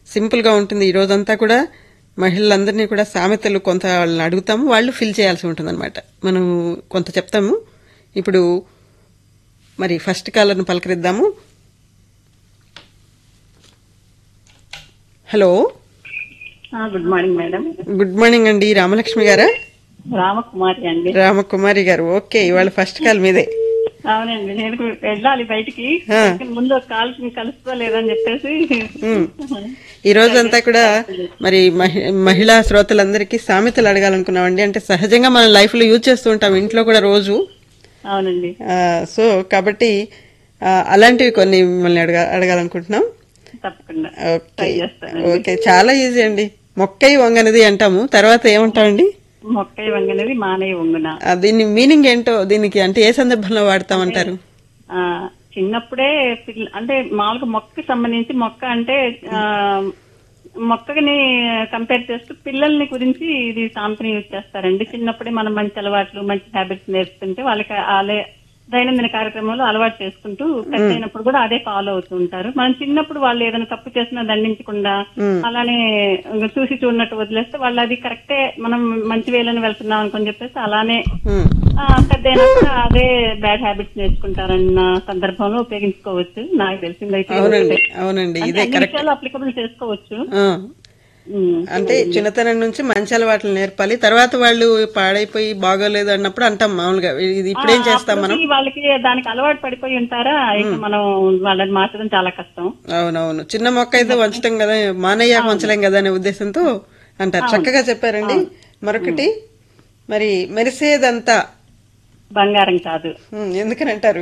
Simple గా ఉంటుంది. ఈ రోజంతా కూడా మహిళలందరినీ కూడా సామెతలు కొంత వాళ్ళని అడుగుతాము, వాళ్ళు ఫిల్ చేయాల్సి ఉంటుంది అనమాట. మనం కొంత చెప్తాము. ఇప్పుడు మరి first కాలర్ను పలకరిద్దాము. Hello, good morning madam. Good morning అండి. రామలక్ష్మి గారా? రామకుమారి అండి. రామకుమారి గారు, ఓకే. ఇవాళ ఫస్ట్ కాల్ మీదే. అవునండి, నేను వెళ్ళాలి బయటికి. ముందు ఒక కాల్ కలుసుకోలేదని చెప్పేసి ఈ రోజంతా కూడా మరి మహిళా శ్రోతలందరికీ సామెతలు అడగాలనుకున్నామండి. అంటే సహజంగా మనం లైఫ్ లో యూజ్ చేస్తూ ఉంటాం ఇంట్లో కూడా రోజు. అవునండి. సో కాబట్టి అలాంటివి కొన్ని మిమ్మల్ని అడగాలనుకుంటున్నాం. తప్పకుండా. ఓకే, చాలా ఈజీ అండి. మొక్కై వంగనది అంటాము, తర్వాత ఏమంటామండి? మొక్కై వంగనది మానై వంగున. దీని మీనింగ్ ఏంటో, దీనికి అంటే ఏ సందర్భంలో వాడతామంటారు? చిన్నప్పుడే అంటే మామూలుగా మొక్కకి సంబంధించి, మొక్క అంటే మొక్కని కంపేర్ చేస్తూ పిల్లల్ని గురించి ఇది సామెతని యూజ్ చేస్తారండి. చిన్నప్పుడే మనం మంచి అలవాట్లు, మంచి హ్యాబిట్స్ నేర్పుతుంటే వాళ్ళకి దైనందిన కార్యక్రమంలో అలవాటు చేసుకుంటూ పెద్ద అయినప్పుడు కూడా అదే ఫాలో అవుతూ ఉంటారు. మనం చిన్నప్పుడు వాళ్ళు ఏదైనా తప్పు చేసినా దండించకుండా అలానే చూసి చూడనట్టు వదిలేస్తే వాళ్ళు అది కరెక్టే, మనం మంచి వేలని వెళ్తున్నాం అనుకుని చెప్పేసి అలానే పెద్ద అయినప్పుడు అదే బ్యాడ్ హ్యాబిట్స్ నేర్చుకుంటారన్న సందర్భంలో ఉపయోగించుకోవచ్చు. నాకు తెలిసిందైతే అవునండి, అప్లికబుల్ చేసుకోవచ్చు. అంటే చిన్నతనం నుంచి మంచి అలవాట్లు నేర్పాలి, తర్వాత వాళ్ళు పాడైపోయి బాగోలేదు అన్నప్పుడు అంటాం మామూలుగా. ఇది ఇప్పుడేం చేస్తాం మనం? వాళ్ళకి దానికి అలవాటు పడిపోయి ఉంటారా, ఇక మనం వాళ్ళని మార్చడం చాలా కష్టం. అవునవును, చిన్న మొక్క అయితే వంచటం కదా, మానయ్యాక వంచలేం కదా అనే ఉద్దేశంతో అంటారు. చక్కగా చెప్పారండి. మరొకటి, మరి మెరిసేదంతా బంగారం కాదు ఎందుకని అంటారు?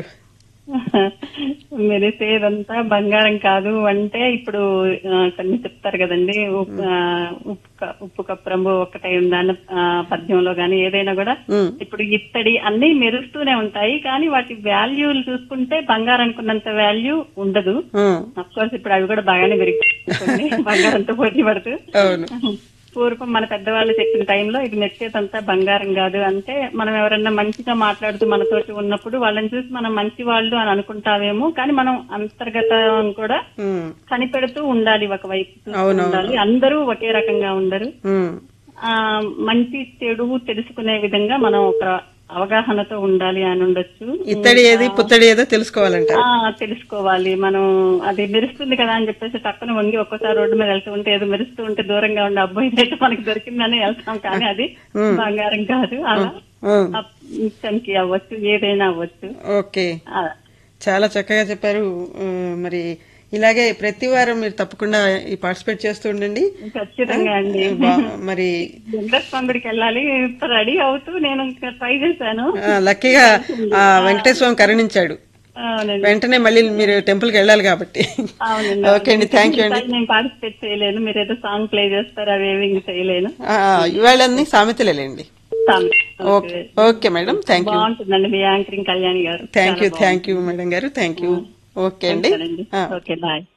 మెరిసేదంతా బంగారం కాదు అంటే ఇప్పుడు కొన్ని చెప్తారు కదండి, ఉప్పు కప్పు ఒక్కటై ఉందని పద్యంలో గాని ఏదైనా కూడా. ఇప్పుడు ఇత్తడి అన్ని మెరుస్తూనే ఉంటాయి, కానీ వాటి వాల్యూలు చూసుకుంటే బంగారానికి ఉన్నంత వాల్యూ ఉండదు. అఫ్ కోర్స్ ఇప్పుడు అవి కూడా బాగానే పెరిగిపోతుంది బంగారంతో పోటీ పడుతూ. పూర్వం మన పెద్దవాళ్ళు చెప్పిన టైంలో ఇది మెచ్చేదంతా బంగారం కాదు అంటే, మనం ఎవరన్నా మంచిగా మాట్లాడుతూ మనతోటి ఉన్నప్పుడు వాళ్ళని చూసి మనం మంచి వాళ్ళు అని అనుకుంటామేమో, కానీ మనం అంతర్గతం కూడా కనిపెడుతూ ఉండాలి, ఒకవైపు ఉండాలి. అందరూ ఒకే రకంగా ఉండరు. మంచి చెడు తెలుసుకునే విధంగా మనం ఒక అవగాహనతో ఉండాలి అని ఉండొచ్చు. ఇత్తడి ఏది పుత్తడి ఏదో తెలుసుకోవాలంట. తెలుసుకోవాలి. మనం అది మెరుస్తుంది కదా అని చెప్పేసి టక్కున వంగి ఒక్కసారి రోడ్డు మీద వెళ్తూ ఉంటే ఏదో మెరుస్తూ ఉంటే దూరంగా ఉండి అబ్బాయి అయితే మనకి దొరికిందని వెళ్తాం, కానీ అది బంగారం కాదు. అలా చంకి అవ్వచ్చు, ఏదైనా అవ్వచ్చు. ఓకే, చాలా చక్కగా చెప్పారు. మరి ఇలాగే ప్రతి వారం మీరు తప్పకుండా పార్టిసిపేట్ చేస్తూ ఉండండి. ఖచ్చితంగా అండి. మరి వెంకటేశ్వరుడికి వెళ్ళాలి రెడీ అవుతూ నేను ట్రై చేశాను. లక్కీగా వెంకటేశ్వర స్వామి కరుణించాడు, వెంటనే మళ్ళీ మీరు టెంపుల్ కి వెళ్ళాలి కాబట్టి. ఓకే అండి, థ్యాంక్ యూ అండి. నేను పార్టిసిపేట్ చేయలేను, మీరు ఏదో సాంగ్ ప్లే చేస్తారు, అవేవి చేయలేను. ఇవాళ సామెతలేండి. Okay madam, thank you. బాగుంటుందండి మీ యాంకరింగ్, కళ్యాణి గారు. థ్యాంక్ యూ మేడం గారు, థ్యాంక్ యూ. ఓకే అండి, ఓకే బాయ్.